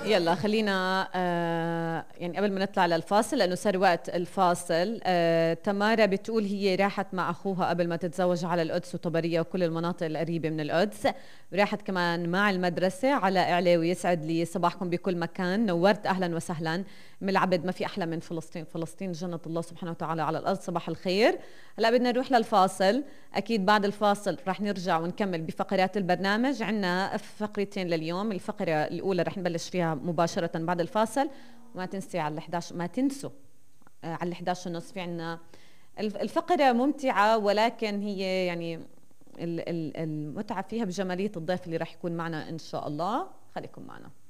يلا خلينا يعني قبل ما نطلع للفاصل لأنه صار وقت الفاصل. تمارا بتقول هي راحت مع أخوها قبل ما تتزوج على القدس وطبرية وكل المناطق القريبة من القدس، راحت كمان مع المدرسة على إعلاوي. يسعد لي صباحكم بكل مكان، نورت أهلا وسهلا من العبد. ما في أحلى من فلسطين، فلسطين جنة الله سبحانه وتعالى على الأرض. صباح الخير. هلا بدنا نروح للفاصل، أكيد بعد الفاصل رح نرجع ونكمل بفقرات البرنامج. عنا فقرتين لليوم، الفقرة الأولى رح نبلش فيها مباشرة بعد الفاصل، وما تنسي على 11 ما تنسوا على 11 ونص في عنا الفقرة ممتعة، ولكن هي يعني المتعة فيها بجمالية الضيف اللي رح يكون معنا إن شاء الله. خليكم معنا.